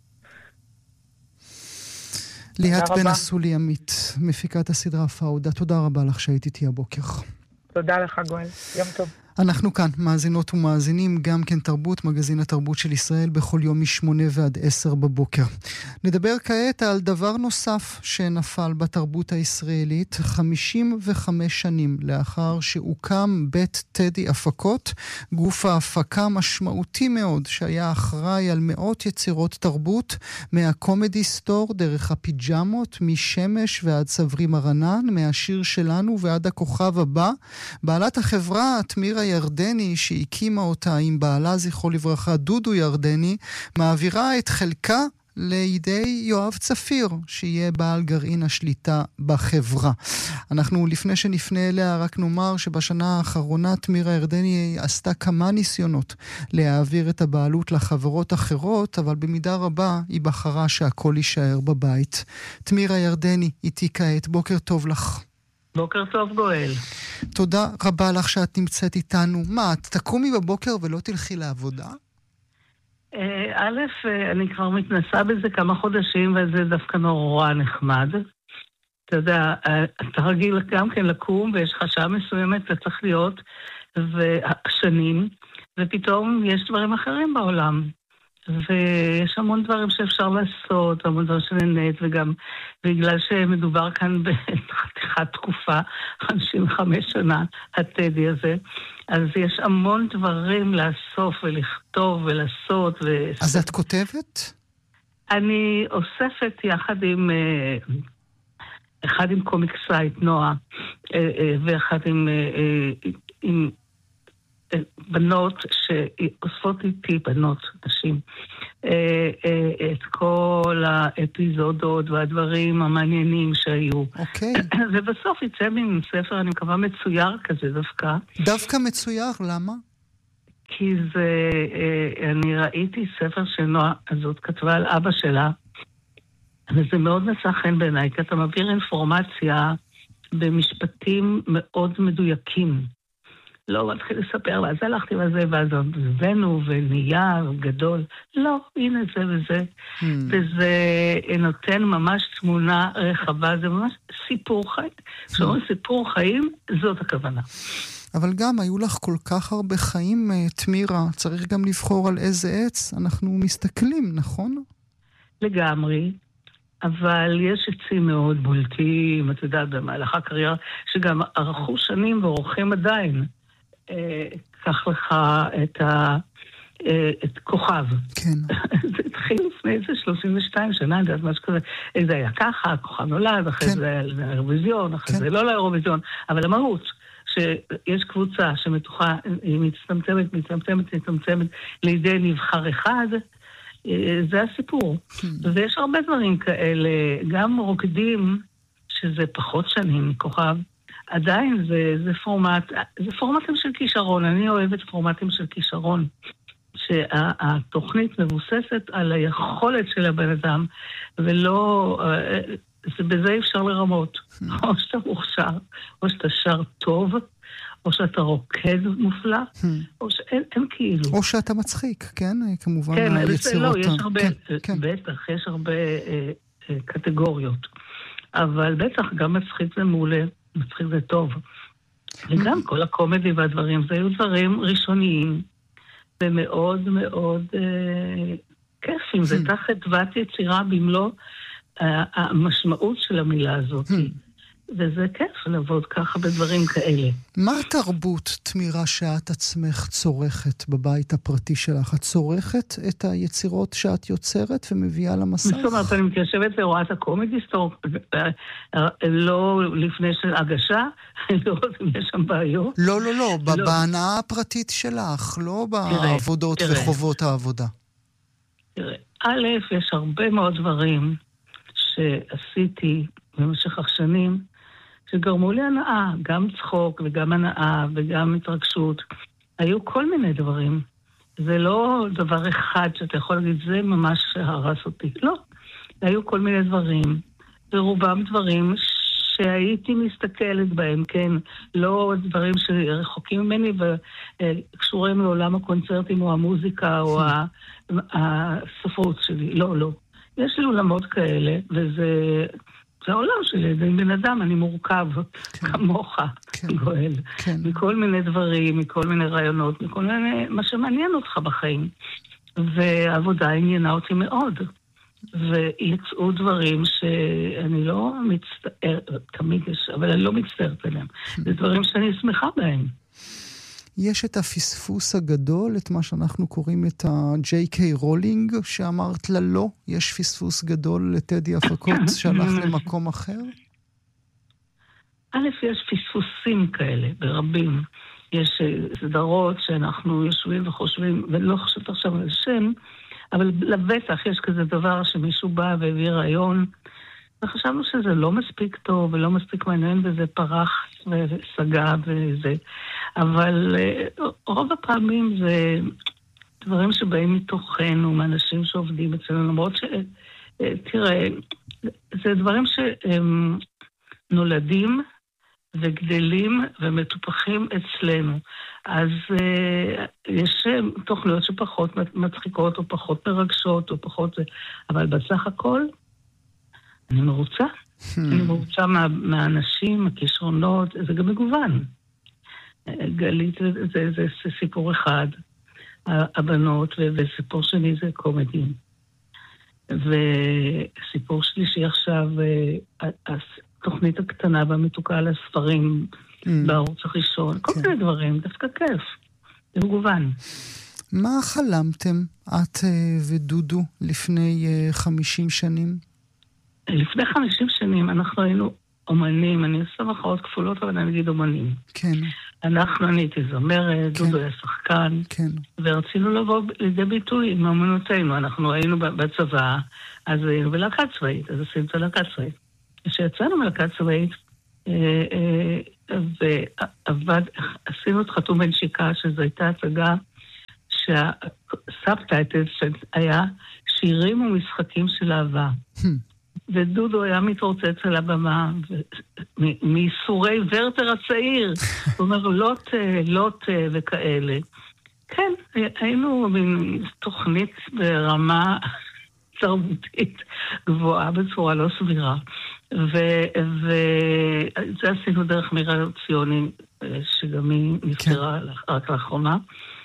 ליאת בן אסולי, עמית, מפיקת הסדרה פאודה, תודה רבה לך שהיית איתי הבוקר. תודה לך, גואל. יום טוב. אנחנו כאן, מאזינות ומאזינים, גם כן תרבות, מגזין התרבות של ישראל, בכל יום מ8 ועד 10 בבוקר. נדבר כעת על דבר נוסף שנפל בתרבות הישראלית, 55 שנים לאחר שהוקם בית טדי הפקות, גוף ההפקה משמעותי מאוד, שהיה אחראי על מאות יצירות תרבות, מהקומדי סטור, דרך הפיג'מות, משמש ועד צברי מרנן, מהשיר שלנו ועד הכוכב הבא. בעלת החברה, תמירה ירדני, שהקימה אותה עם בעלה זכרו לברכה דודו ירדני, מעבירה את חלקה לידי יואב צפיר, שיהיה בעל גרעין השליטה בחברה. אנחנו לפני שנפנה אליה רק נאמר שבשנה האחרונה תמירה ירדני עשתה כמה ניסיונות להעביר את הבעלות לחברות אחרות, אבל במידה רבה היא בחרה שהכל יישאר בבית. תמירה ירדני איתי כעת, בוקר טוב לך. בוקר טוב גואל. תודה רבה לך שאת נמצאת איתנו. מה, את תקומי בבוקר ולא תלכי לעבודה? א', אני כבר מתנסה בזה כמה חודשים, וזה דווקא נורא נחמד. אתה יודע, אתה רגיל גם כן לקום, ויש לך שעה מסוימת, אתה צריך להיות, ושנים, ופתאום יש דברים אחרים בעולם. ויש המון דברים שאפשר לעשות, המון דברים שנהנית, וגם בגלל שמדובר כאן בחתיכת תקופה, 55 שנה, הטדי הזה, אז יש המון דברים לאסוף ולכתוב ולעשות. אז את כותבת? אני אוספת יחד עם קומיקסאית נועה, ואחד עם בנות שאוספות איתי, בנות, נשים, את כל האפיזודות והדברים המעניינים שהיו. אוקיי. ובסוף יצא מן ספר, אני מקווה מצויר כזה דווקא. דווקא מצויר, למה? כי אני ראיתי ספר שנועה הזאת כתבה על אבא שלה, וזה מאוד מצא חן בעיניי, כי אתה מעביר אינפורמציה במשפטים מאוד מדויקים. לא, מתחיל לספר, ואז הלכתי וזה, ואז הבאנו, ונייר גדול. לא, הנה זה וזה. וזה נותן ממש תמונה רחבה, זה ממש סיפור חיים. כשאומרים סיפור חיים, זאת הכוונה. אבל גם היו לך כל כך הרבה חיים, תמירה, צריך גם לבחור על איזה עץ אנחנו מסתכלים, נכון? לגמרי. אבל יש עצים מאוד בולטים, אתה יודע, במהלך הקריירה, שגם ערכו שנים ועורכים עדיין. קח לך את כוכב. כן. זה התחיל לפני איזה 32 שנה, אני יודעת משהו כזה. זה היה ככה, כוכב נולד, אחרי זה היה לאירוויזיון, אחרי זה לא לאירוויזיון. אבל המהות, שיש קבוצה שמתוכה היא מצטמצמת לידי נבחר אחד, זה הסיפור. ויש הרבה דברים כאלה, גם רוקדים, שזה פחות שנים מכוכב, עדיין זה פורמטים של כישרון. אני אוהבת פורמטים של כישרון, שהתוכנית מבוססת על היכולת של הבן אדם, ולא, בזה אפשר לרמות. או שאתה מוכשר, או שאתה שר טוב, או שאתה רוקד מופלא, או שאין כאילו. או שאתה מצחיק, כן? כמובן כן, היצירות. לא, יש הרבה, בטח, יש הרבה קטגוריות. אבל בטח, גם מצחיק זה מעולה, מצחיק זה טוב. וגם כל הקומדי והדברים, זה היו דברים ראשוניים, ומאוד מאוד כיפים. זה הייתה חדוות יצירה במלוא המשמעות של המילה הזאת. וזה כיף לעבוד ככה בדברים כאלה. מה התרבות, תמירה, שאת עצמך צורכת בבית הפרטי שלך? את צורכת את היצירות שאת יוצרת ומביאה למסך? זאת אומרת, אני מתיישבת לרואת הקומדיסטור, לא לפני של הגשה, לראות אם יש שם בעיות. לא, בהנאה הפרטית שלך, לא בעבודות וחובות העבודה. תראה, א', יש הרבה מאוד דברים שעשיתי במשך השנים, שגרמו לי הנאה, גם צחוק וגם הנאה וגם התרגשות. היו כל מיני דברים. זה לא דבר אחד שאתה יכול להגיד, זה ממש הרס אותי. לא. היו כל מיני דברים, ורובם דברים שהייתי מסתכלת בהם, כן? לא דברים שרחוקים ממני וקשורים לעולם הקונצרטים או המוזיקה או הספרות שלי. לא. יש לי עולמות כאלה, וזה... זה העולם שלי, זה בן אדם, אני מורכב, כמוך, גואל. מכל מיני דברים, מכל מיני רעיונות, מכל מיני, מה שמעניין אותך בחיים. והעבודה עניינה אותי מאוד. ויצאו דברים שאני לא מצטערת, תמיד יש, אבל אני לא מצטערת עליהם. זה דברים שאני שמחה בהם. יש את הפספוס הגדול, את מה שאנחנו קוראים את ה-J.K. רולינג, שאמרת לה לא, יש פספוס גדול לטדי הפקות שהלך למקום אחר? א', יש פספוסים כאלה ברבים. יש סדרות שאנחנו יושבים וחושבים, ולא חושבת עכשיו על שם, אבל לבטח יש כזה דבר שמישהו בא והביא רעיון, וחשבנו שזה לא מספיק טוב ולא מספיק מעניין, וזה פרח וסגע וזה. אבל רוב הפעמים זה דברים שבאים מתוכנו, מאנשים שעובדים אצלנו, למרות תראה, זה דברים שנולדים וגדלים ומטופחים אצלנו. אז יש תוכניות שפחות מצחיקות או פחות מרגשות או פחות... אבל בסך הכל אני מרוצה. אני מרוצה מהאנשים, הכישרונות, זה גם מגוון. גלית זה סיפור אחד, הבנות, וסיפור שני זה קומדים. וסיפור שלישי עכשיו, התוכנית הקטנה והמתוקה על הספרים בערוץ הראשון, כל מיני דברים, דווקא כיף, זה מגוון. מה חלמתם את ודודו לפני 50 שנים? לפני 50 שנים אנחנו היינו אומנים, אני עושה מחאות כפולות, אבל אני אגיד אומנים. כן. אני הייתי זמרת, דודו היה שחקן, ורצינו לבוא לידי ביטוי עם אמנותינו. אנחנו היינו בצבא, אז היינו בלהקה צבאית, אז עשינו את הלהקה צבאית. כשיצאנו מלהקה צבאית, עשינו את חתום בן שיקה, שזו הייתה הצגה שהסאבטייטל היה שירים ומשחקים של אהבה. ודודו היה מתרוצץ על הבמה, מייסורי ורטר הצעיר, הוא אומר לוט וכאלה. כן, היינו תוכנית ברמה תרבותית גבוהה בצורה לא סבירה. וזה עשינו דרך מירה ציוני, שגם היא נפטרה רק לאחרונה.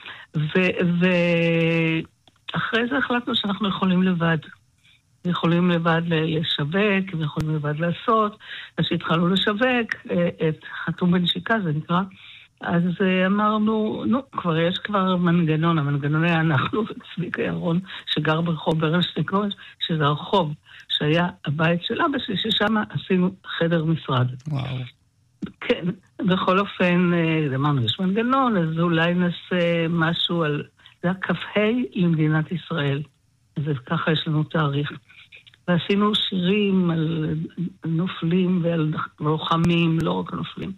ואחרי זה החלטנו שאנחנו יכולים לבד. יכולים לבד לשווק, יכולים לבד לעשות. אז שהתחלנו לשווק את חתום בנשיקה, זה נקרא. אז אמרנו, כבר יש מנגנון, המנגנון היה אנחנו וצביקה ירון, שגר ברחוב ברשטיקוש, שזה הרחוב שהיה הבית של אבא שלי, ששם עשינו חדר משרד. וואו. כן, בכל אופן, אמרנו, יש מנגנון, אז אולי נעשה משהו על... זה הכ"ה למדינת ישראל. אז ככה יש לנו תאריך. ועשינו שירים על נופלים ועל לוחמים, לא רק נופלים.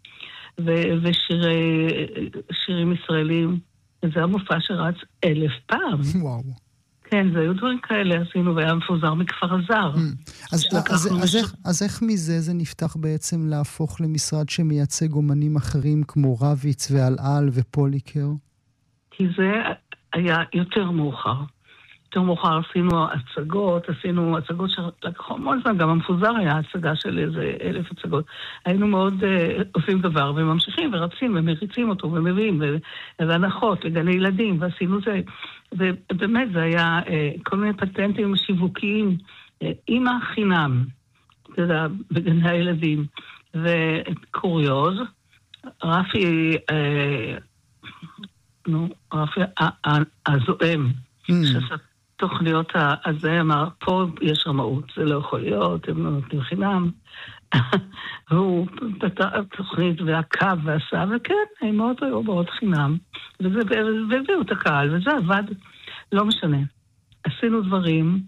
ושירים ישראלים, וזה המופע שרץ 1,000 פעם. וואו. כן, זה היו דברים כאלה, עשינו, והיה מפוזר מכפר הזר. אז איך מזה זה נפתח בעצם להפוך למשרד שמייצג אומנים אחרים כמו רביץ ואלעל ופוליקר? כי זה היה יותר מאוחר. יותר מאוחר עשינו הצגות שלקחו המון זמן, גם המפוזר היה הצגה של איזה 1,000 הצגות. היינו מאוד עושים דבר וממשיכים ורצים ומריצים אותו ומביאים והנחות לגני ילדים ועשינו זה. ובאמת זה היה כל מיני פטנטים שיווקיים, אימא חינם, אתה יודע, בגני הילדים. וקוריוז, רפי הזועם, שעשה תוכניות הזה, אמר, פה יש רמאות, זה לא יכול להיות, הם לא נותנים חינם. והוא פתח תוכנית והקו ועשה, וכן, האמהות היו באות חינם, והביאו את הקהל, וזה עבד, לא משנה. עשינו דברים,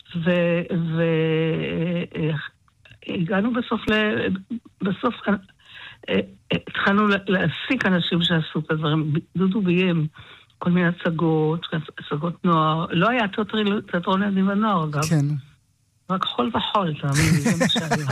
והגענו בסוף התחלנו להעסיק אנשים שעשו את הדברים, דודו ביים כל מיני הצגות נוער, לא היה תיאטרון ילדים ונוער אגב. כן. רק חול וחול, תאמין לי, זה מה שהיה.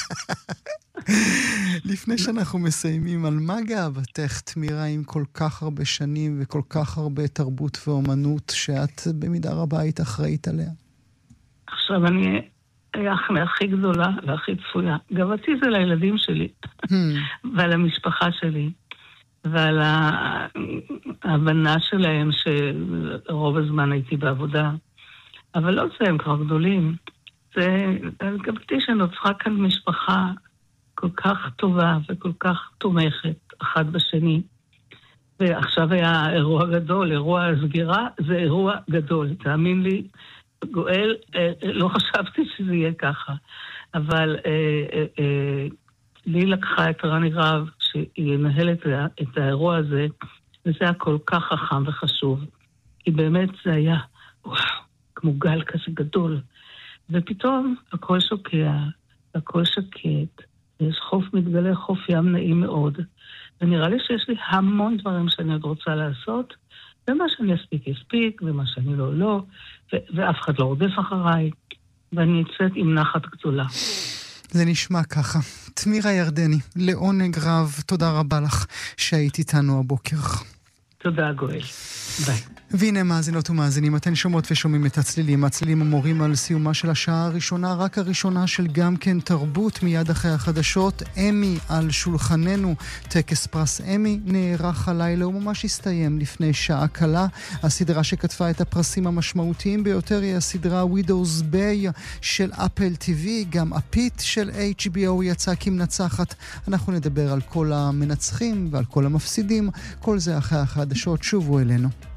לפני שאנחנו מסיימים, על מה גאוותך תמירה עם כל כך הרבה שנים וכל כך הרבה תרבות ואומנות שאת במידה רבה היית אחראית עליה? עכשיו אני הכי גדולה והכי צפויה. גאוותי זה לילדים שלי, ועל המשפחה שלי, ועל ההבנה שלהם שרוב הזמן הייתי בעבודה. אבל לא זה, הם כבר גדולים. זה גאוותי שנוצרה כאן משפחה כל כך טובה וכל כך תומכת אחד בשני. ועכשיו היה אירוע גדול, אירוע הסגירה זה אירוע גדול, תאמין לי, גואל, לא חשבתי שזה יהיה ככה, אבל לי לקחה את רני רב שינהל את האירוע הזה, וזה היה כל כך חכם וחשוב, כי באמת זה היה כמו גל כזה גדול, ופתאום הכל שוקע, הכל שקט, יש חוף מתגלה, חוף ים נעים מאוד, ונראה לי שיש לי המון דברים שאני עוד רוצה לעשות, ומה שאני אספיק, ומה שאני לא, ואף אחד לא רודף אחריי, ואני יוצאת עם נחת גדולה. זה נשמע ככה. תמירה ירדני, לעונג רב, תודה רבה לך שהיית איתנו הבוקר. תודה גואל, ביי. והנה מאזינות ומאזינים, אתן שומעות ושומעים את הצלילים. הצלילים אמורים על סיומה של השעה הראשונה, רק הראשונה של גם כן תרבות, מיד אחרי החדשות. אמי על שולחננו, טקס פרס אמי נערך הלילה, הוא ממש הסתיים לפני שעה קלה. הסדרה שכתבה את הפרסים המשמעותיים ביותר היא הסדרה Widow's Bay של אפל TV, גם הפיט של HBO יצא כמנצחת. אנחנו נדבר על כל המנצחים ועל כל המפסידים, כל זה אחרי החדשות. שובו אלינו.